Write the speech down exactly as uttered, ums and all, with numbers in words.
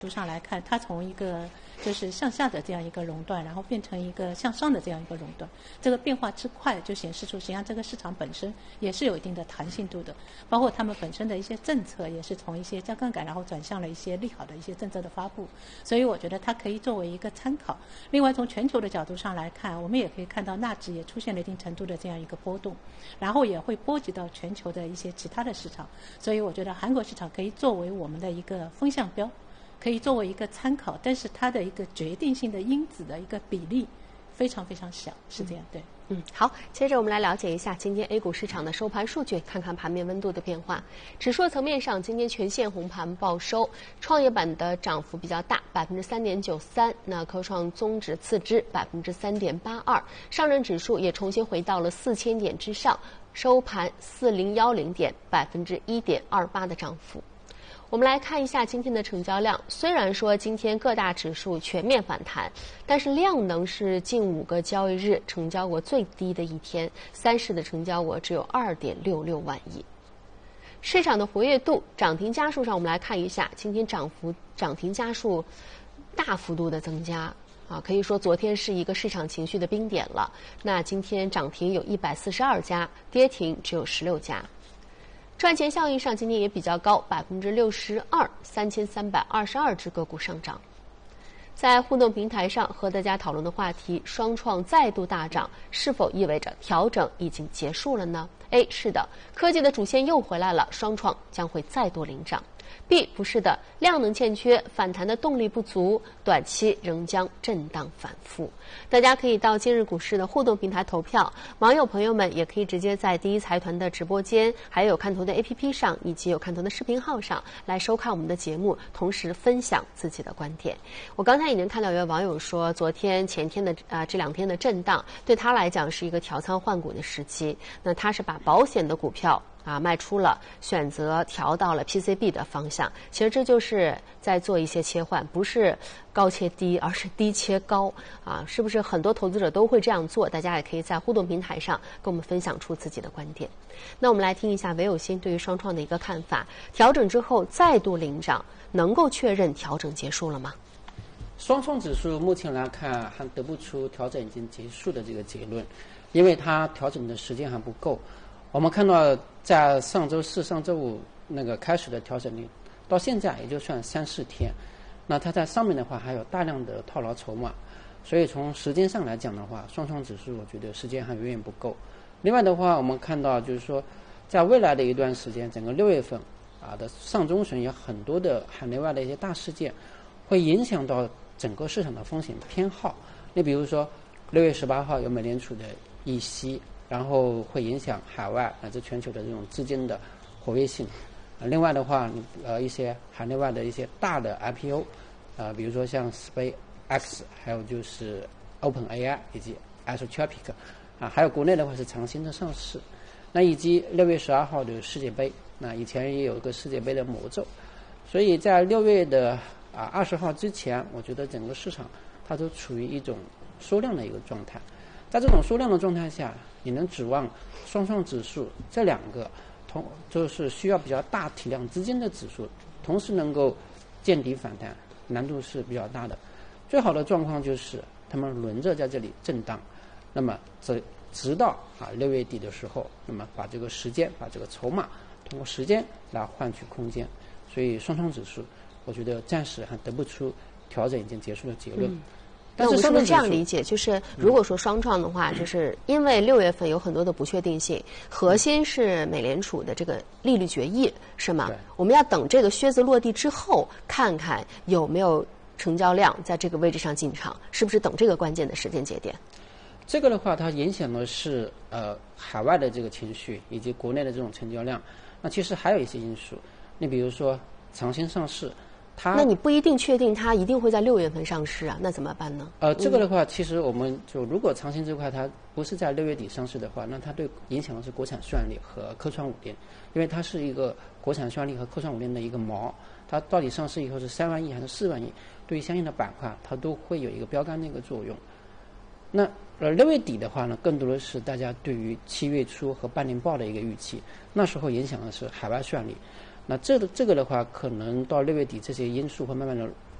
上来看，它从一个就是向下的这样一个熔断，然后变成一个向上的这样一个熔断，这个变化之快，就显示出实际上这个市场本身也是有一定的弹性度的，包括他们本身的一些政策也是从一些加杠杆，然后转向了一些利好的一些政策的发布，所以我觉得它可以作为一个参考。另外，从全球的角度上来看，我们也可以看到纳指也出现了一定程度的这样一个波动，然后也会波及到全球的一些其他的市场，所以我觉得韩国市场可以作为我们的一个风向标。可以作为一个参考，但是它的一个决定性的因子的一个比例非常非常小，是这样。对， 嗯，好，接着我们来了解一下今天 A 股市场的收盘数据，看看盘面温度的变化。指数层面上，今天全线红盘报收，创业板的涨幅比较大，百分之三点九三，那科创综指次之百分之三点八二，上证指数也重新回到了四千点之上，收盘四零幺零点，百分之一点二八的涨幅。我们来看一下今天的成交量，虽然说今天各大指数全面反弹，但是量能是近五个交易日成交额最低的一天，三市的成交额只有 二点六六万亿。市场的活跃度，涨停家数上我们来看一下，今天涨幅涨停家数大幅度的增加啊，可以说昨天是一个市场情绪的冰点了。那今天涨停有一百四十二家，跌停只有十六家。赚钱效应上今天也比较高，百分之六十二，三千三百二十二只个股上涨。在互动平台上和大家讨论的话题，双创再度大涨，是否意味着调整已经结束了呢？ A 是的，科技的主线又回来了，双创将会再度领涨。B 不是的，量能欠缺，反弹的动力不足，短期仍将震荡反复。大家可以到今日股市的互动平台投票，网友朋友们也可以直接在第一财团的直播间，还有看头的 A P P 上，以及有看头的视频号上来收看我们的节目，同时分享自己的观点。我刚才已经看到有位网友说，昨天前天的啊、呃、这两天的震荡对他来讲是一个调仓换股的时机，那他是把保险的股票啊，卖出了，选择调到了 P C B 的方向。其实这就是在做一些切换，不是高切低，而是低切高啊！是不是很多投资者都会这样做？大家也可以在互动平台上跟我们分享出自己的观点。那我们来听一下韦有新对于双创的一个看法：调整之后再度领涨，能够确认调整结束了吗？ 双创指数目前来看还得不出调整已经结束的这个结论，因为它调整的时间还不够。我们看到在上周四、上周五那个开始的调整率，到现在也就算三四天，那它在上面的话还有大量的套牢筹码，所以从时间上来讲的话，双创指数我觉得时间还远远不够。另外的话，我们看到就是说，在未来的一段时间，整个六月份啊的上中旬有很多的海内外的一些大事件，会影响到整个市场的风险偏好。你比如说，六月十八号有美联储的议息。然后会影响海外乃至全球的这种资金的活跃性。呃、另外的话，呃，一些海内外的一些大的 I P O， 呃，比如说像 SpaceX， 还有就是 OpenAI 以及 Anthropic， 啊，还有国内的话是长兴的上市。那以及六月十二号的世界杯，那以前也有一个世界杯的魔咒，所以在六月的啊二十号之前，我觉得整个市场它都处于一种缩量的一个状态。在这种缩量的状态下，你能指望双创指数这两个同就是需要比较大体量资金的指数，同时能够见底反弹，难度是比较大的。最好的状况就是他们轮着在这里震荡，那么直直到啊六月底的时候，那么把这个时间、把这个筹码通过时间来换取空间。所以双创指数，我觉得暂时还得不出调整已经结束的结论。嗯那我们是不是这样理解？就是如果说双创的话，就是因为六月份有很多的不确定性，核心是美联储的这个利率决议，是吗？我们要等这个靴子落地之后，看看有没有成交量在这个位置上进场，是不是等这个关键的时间节点？ 这个的话，它影响的是呃海外的这个情绪以及国内的这种成交量。那其实还有一些因素，你比如说长兴上市。 那你不一定确定它一定会在六月份上市啊，那怎么办呢？ 呃，这个的话，嗯、其实我们就如果长兴这块它不是在六月底上市的话，那它对影响的是国产算力和科创五零，因为它是一个国产算力和科创五零的一个锚，它到底上市以后是三万亿还是四万亿，对于相应的板块它都会有一个标杆的一个作用。那呃六月底的话呢，更多的是大家对于七月初和半年报的一个预期，那时候影响的是海外算力。 那这个这个的话，可能到六月底这些因素会慢慢的